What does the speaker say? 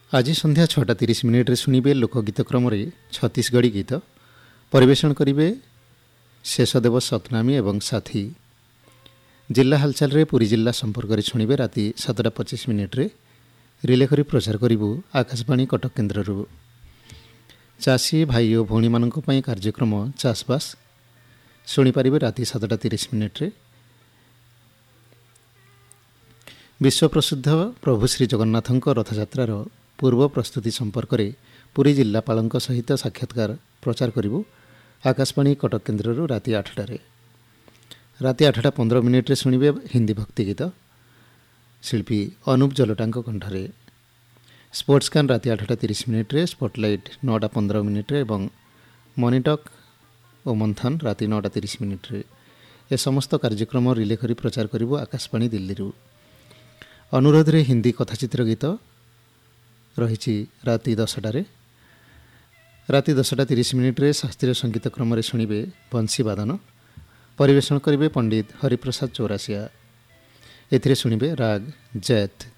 आज संध्या 6:30 शुणे लोकगीत क्रम छत्तीसगढ़ी गीत परिवेषण करेंगे शेषदेव सतनामी एवं साथी। जिला हालचाल रे पुरी जिला संपर्क में शुणे राति 7:25 रिले करी प्रचार करूँ आकाशवाणी कटक केन्द्र। चाषी भाई और भौणी मान कार्यक्रम चाषबास शुणिपारे राति 7:30 विश्व प्रसिद्ध प्रभु श्री जगन्नाथ रथयात्रार पूर्व प्रस्तुति संपर्क में पुरी जिलापाल सहित साक्षात्कार प्रचार करूँ आकाशवाणी कटक केन्द्र राति 8टारे। राति 8:15 शुणे हिंदी भक्ति गीत शिल्पी अनूप जलोटा कंठरे। स्पोर्ट्स कान राति 8:30 स्पॉटलाइट 9:15 और मनीटक और मंथन राति 9:30 ए समस्त कार्यक्रम रिले करी प्रचार करूँ आकाशवाणी दिल्ली। अनुरोध रे हिंदी कथाचित्र गीत रही राति 10टारे। राति 10:30 शास्त्रीय संगीत क्रम शुणे बंशी वादन परिवेषण करेंगे पंडित हरिप्रसाद चौरासिया। एथिरे शुणे राग जैत।